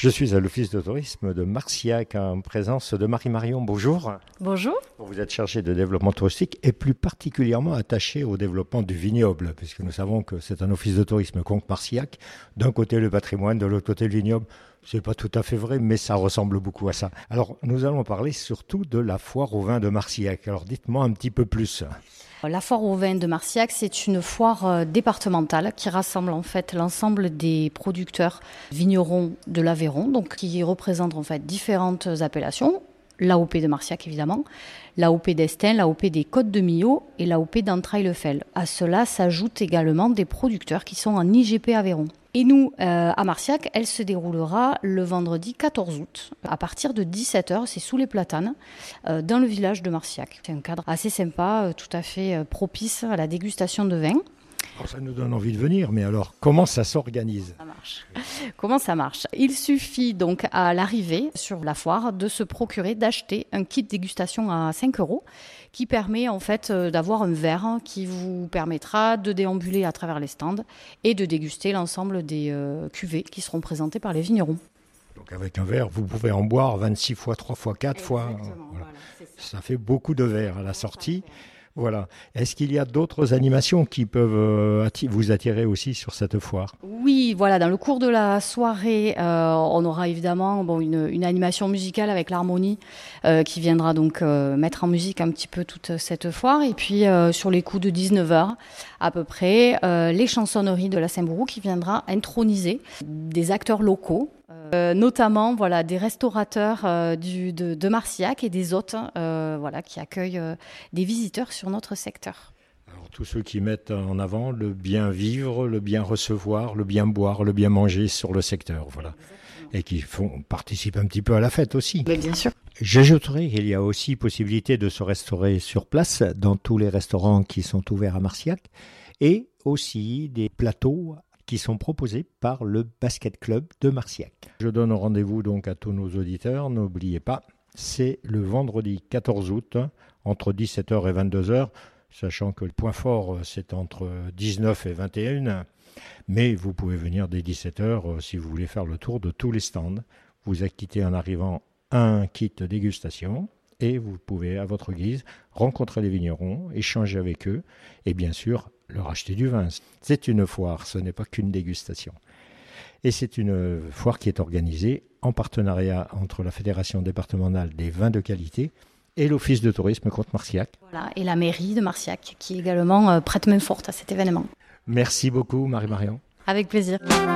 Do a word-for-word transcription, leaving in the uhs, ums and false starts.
Je suis à l'office de tourisme de Marciac en présence de Marie-Marion. Bonjour. Bonjour. Vous êtes chargée de développement touristique et plus particulièrement attachée au développement du vignoble, puisque nous savons que c'est un office de tourisme contre Marciac. D'un côté le patrimoine, de l'autre côté le vignoble. C'est pas tout à fait vrai, mais ça ressemble beaucoup à ça. Alors, nous allons parler surtout de la foire au vin de Marciac. Alors, dites-moi un petit peu plus. La foire au vin de Marciac, c'est une foire départementale qui rassemble en fait l'ensemble des producteurs vignerons de l'Aveyron, donc qui représentent en fait différentes appellations. L'A O P de Marciac évidemment, l'A O P d'Estaing, l'A O P des Côtes de Millau et l'A O P d'Entrailles-le-Fel. À cela s'ajoutent également des producteurs qui sont en I G P Aveyron. Et nous, euh, à Marciac, elle se déroulera le vendredi quatorze août, à partir de dix-sept heures, c'est sous les platanes, euh, dans le village de Marciac. C'est un cadre assez sympa, euh, tout à fait euh, propice à la dégustation de vin. Alors ça nous donne envie de venir, mais alors comment ça s'organise ? Ça marche. Comment ça marche ? Il suffit donc à l'arrivée sur la foire de se procurer, d'acheter un kit dégustation à cinq euros qui permet en fait d'avoir un verre qui vous permettra de déambuler à travers les stands et de déguster l'ensemble des euh, cuvées qui seront présentées par les vignerons. Donc avec un verre, vous pouvez en boire vingt-six fois, trois fois, quatre fois. Voilà, Voilà. c'est ça. Ça fait beaucoup de verres à la sortie. Voilà. Est-ce qu'il y a d'autres animations qui peuvent atti- vous attirer aussi sur cette foire ? Oui, voilà, dans le cours de la soirée, euh, on aura évidemment bon, une, une animation musicale avec l'harmonie euh, qui viendra donc euh, mettre en musique un petit peu toute cette foire. Et puis euh, sur les coups de dix-neuf heures à peu près, euh, les chansonneries de la Saint-Bourou qui viendra introniser des acteurs locaux. Euh, notamment voilà, des restaurateurs euh, du, de, de Marciac et des hôtes euh, voilà, qui accueillent euh, des visiteurs sur notre secteur. Alors, tous ceux qui mettent en avant le bien vivre, le bien recevoir, le bien boire, le bien manger sur le secteur, voilà. Et qui font, participent un petit peu à la fête aussi. Mais bien sûr. J'ajouterais qu'il y a aussi possibilité de se restaurer sur place dans tous les restaurants qui sont ouverts à Marciac et aussi des plateaux qui sont proposés par le Basket Club de Marciac. Je donne rendez-vous donc à tous nos auditeurs, n'oubliez pas, c'est le vendredi quatorze août, entre dix-sept heures et vingt-deux heures, sachant que le point fort c'est entre dix-neuf et vingt et une, mais vous pouvez venir dès dix-sept heures si vous voulez faire le tour de tous les stands. Vous acquittez en arrivant un kit dégustation et vous pouvez à votre guise rencontrer les vignerons, échanger avec eux et bien sûr leur acheter du vin. C'est une foire, ce n'est pas qu'une dégustation. Et c'est une foire qui est organisée en partenariat entre la Fédération départementale des vins de qualité et l'Office de tourisme Comte-Marciac. Voilà, et la mairie de Marciac qui également euh, prête main forte à cet événement. Merci beaucoup Marie-Marion. Avec plaisir.